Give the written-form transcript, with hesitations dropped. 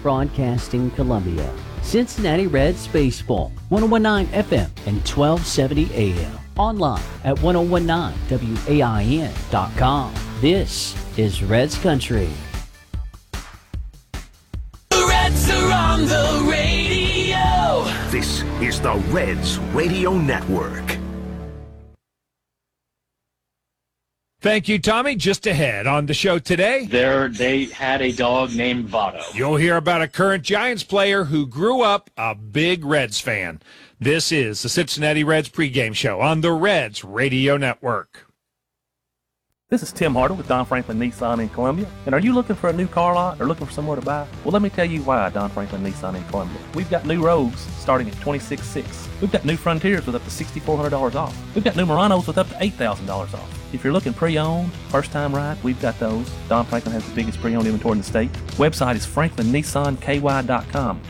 Broadcasting Columbia. Cincinnati Reds Baseball, 1019 FM and 1270 AM. Online at 1019WAIN.com. This is Reds Country. The Reds are on the radio. This is the Reds Radio Network. Thank you, Tommy. Just ahead on the show today. They had a dog named Votto. You'll hear about a current Giants player who grew up a big Reds fan. This is the Cincinnati Reds pregame show on the Reds Radio Network. This is Tim Harder with Don Franklin Nissan in Columbia. And are you looking for a new car lot or looking for somewhere to buy? Well, let me tell you why Don Franklin Nissan in Columbia. We've got new Rogues starting at $26,600. We've got new Frontiers with up to $6,400 off. We've got new Muranos with up to $8,000 off. If you're looking pre-owned, first-time ride, we've got those. Don Franklin has the biggest pre-owned inventory in the state. Website is franklinnissanky.com.